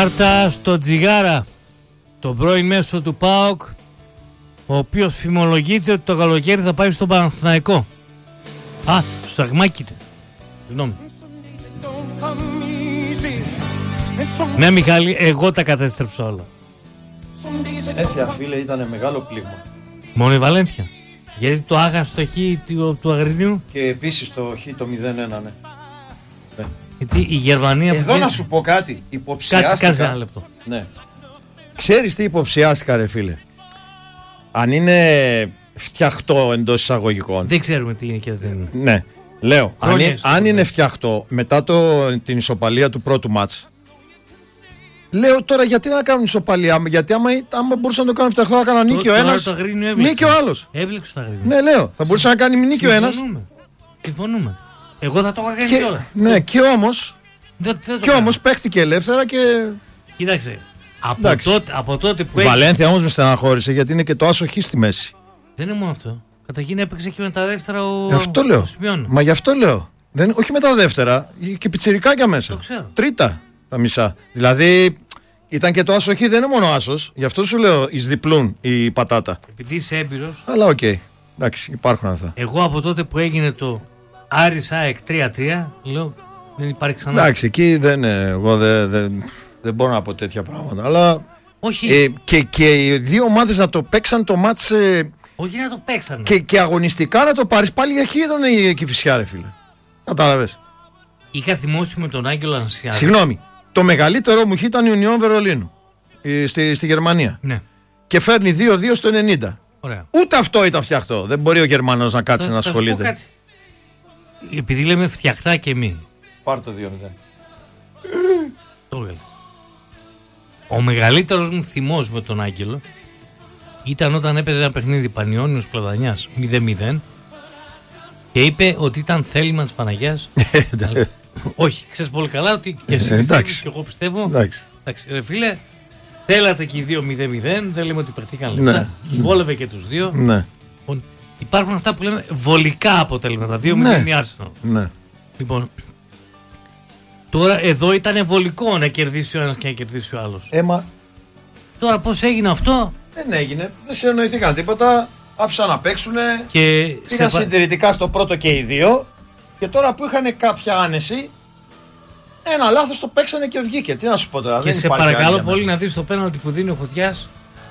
Κάρτα στο Τζιγάρα, το πρώην μέσο του ΠΑΟΚ, ο οποίος φημολογείται ότι το καλοκαίρι θα πάει στον Παναθηναϊκό. Στο Σαγμάκητε. Συγγνώμη. Ναι, Μιχάλη, εγώ τα κατέστρεψα όλα. Βαλένθια, φίλε, ήταν μεγάλο πλήγμα. Μόνο η Βαλένθια. Γιατί το άγαστο χ του Αγρινίου. Και επίσης το χ το 0-1, ναι. Γιατί η Γερμανία. Εδώ να σου πω κάτι. Υποψιάστηκα. Κάτσε ένα λεπτό. Ναι. Ξέρεις τι υποψιάστηκα, ρε φίλε? Αν είναι φτιαχτό εντός εισαγωγικών. Δεν ξέρουμε τι είναι και δεν είναι. Ναι. Λέω, αν είναι φτιαχτό μετά την ισοπαλία του πρώτου μάτς, λέω τώρα γιατί να κάνουν ισοπαλία? Γιατί άμα μπορούσαν να το κάνουν φτιαχτό, θα κάνουν νίκη ο ένας, νίκη ο άλλος. Έβλεξε το Αγρίνιο. Ναι, λέω, θα μπορούσε να κάνει νίκη ο ένας. Συμφωνούμε. Εγώ θα το είχα κάνει κιόλας. Ναι, και όμως παίχτηκε ελεύθερα και. Κοίταξε. Από τότε που. Η Βαλένθια όμως με στεναχώρησε γιατί είναι και το άσο χ στη μέση. Δεν είναι μόνο αυτό. Καταρχήν έπαιξε και με τα δεύτερα αυτό λέω. Μα γι' αυτό λέω. Όχι με τα δεύτερα, και πιτσιρικάκια μέσα. Το ξέρω. Τρίτα τα μισά. Δηλαδή ήταν και το άσο χ, δεν είναι μόνο άσος. Γι' αυτό σου λέω εις διπλούν η πατάτα. Επειδή είσαι έμπειρος. Αλλά οκ. Εντάξει, υπάρχουν αυτά. Εγώ από τότε που έγινε το Άρης ΑΕΚ 3-3, λέω δεν υπάρχει ξανά. Εντάξει, εκεί εγώ δεν μπορώ να πω τέτοια πράγματα. Αλλά. Όχι. Και οι δύο ομάδες να το παίξαν το μάτς. Όχι να το παίξανε. Και αγωνιστικά να το πάρεις πάλι για χ ήταν η Κηφισιά, ρε φίλε. Κατάλαβες. Είχα θυμώσει με τον Άγγελο Ανσιάδη. Συγγνώμη. Το μεγαλύτερο μου χ ήταν η Ουνιόν Βερολίνου. Στη Γερμανία. Ναι. Και φέρνει 2-2 στο 90. Ωραία. Ούτε αυτό ήταν φτιαχτό. Δεν μπορεί ο Γερμανός να κάτσει να ασχολείται. Επειδή λέμε φτιαχτά και μη. Πάρ' το 2-0. Το έβγαλε. Ο μεγαλύτερος μου θυμός με τον Άγγελο ήταν όταν έπαιζε ένα παιχνίδι Πανιώνιος Πλατανιάς 0-0 και είπε ότι ήταν θέλημα της Παναγιάς. Όχι, ξέρεις πολύ καλά ότι και εσύ πιστεύεις και εγώ πιστεύω. Εντάξει, ρε φίλε, θέλατε και οι δύο 0-0, δεν λέμε ότι υπερτήκαν λεπτά. Τους βόλευε και τους δύο. Ναι. Υπάρχουν αυτά που λέμε βολικά αποτέλεσματα. 2-0 η Arsenal. Ναι. Λοιπόν, τώρα εδώ ήταν βολικό να κερδίσει ο ένας και να κερδίσει ο άλλος. Τώρα πώς έγινε αυτό? Δεν έγινε. Δεν συνεννοηθήκαν τίποτα. Άφησαν να παίξουνε. Και πήγαν συντηρητικά στο πρώτο και οι δύο. Και τώρα που είχαν κάποια άνεση, ένα λάθος το παίξανε και βγήκε. Τι να σου πω τώρα. Και σε παρακαλώ πολύ να δεις το πέναλτι που δίνει ο Φωτιάς.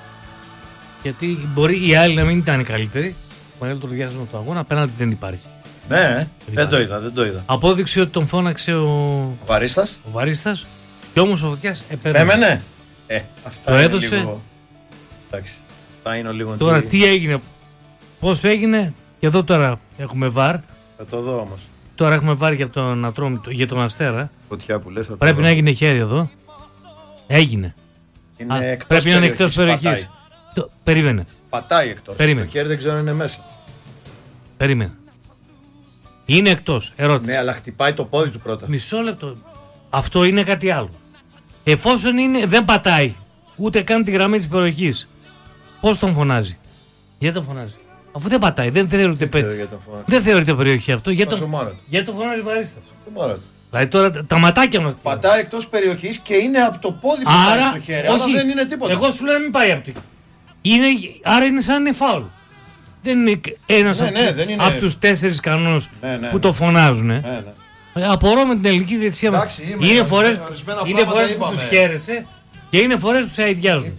Γιατί μπορεί οι άλλοι να μην ήταν οι καλύτεροι. Μεγαλύτερο διάστημα του αγώνα, πέναλτι δεν υπάρχει. Ναι, δεν το είδα. Απόδειξη ότι τον φώναξε ο Βαρίστας. Και όμως ο Φωτιάς επέμενε. Αυτά το έδωσε. Λίγο. Εντάξει. Αυτά είναι λίγο. Τώρα τι έγινε, πώς έγινε, και εδώ τώρα έχουμε βαρ. Θα το δω όμως. Τώρα έχουμε βαρ για τον Αστέρα. Φωτιά που λες, πρέπει να έγινε χέρι εδώ. Έγινε. Πρέπει να είναι εκτός περιοχής. Περίμενε. Πατάει εκτός. Περίμενε. Το χέρι δεν ξέρω αν είναι μέσα. Περίμενε. Είναι εκτός. Ερώτηση. Ναι, αλλά χτυπάει το πόδι του πρώτα. Μισό λεπτό. Αυτό είναι κάτι άλλο. Εφόσον δεν πατάει ούτε καν τη γραμμή της περιοχής, πώς τον φωνάζει? Γιατί τον φωνάζει? Αφού δεν πατάει, δεν θεωρείται περιοχή αυτό. Γιατί τον φωνάζει Βαρίστας? Δηλαδή τώρα τα ματάκια μας. Πατάει εκτός περιοχής και είναι από το πόδι που πάει στο χέρι. Όχι, αλλά δεν είναι τίποτα. Εγώ σου λέω να μην πάει από το. Άρα είναι σαν είναι φάουλ. Δεν είναι ένας από τους 4 κανόνες που το φωνάζουν. Απορώ με την ελληνική διαιτησία. Είναι φορές που τους χαίρεσαι και είναι φορές που σε αηδιάζουν.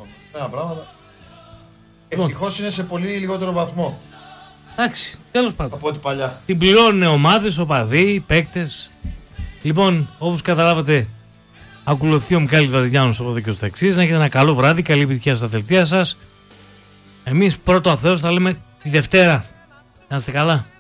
Ευτυχώς είναι σε πολύ λιγότερο βαθμό. Εντάξει, τέλος πάντων. Από ό,τι παλιά. Την πληρώνουν ομάδες, οπαδοί, παίκτες. Λοιπόν, όπως καταλάβατε, ακολουθεί ο Μιχάλης Βαζιλιάνος από εδώ και στο εξής. Να έχετε ένα καλό βράδυ, καλή επιτυχία στα δελτία σας. Εμείς πρώτο ο Θεός θα λέμε τη Δευτέρα. Να είστε καλά.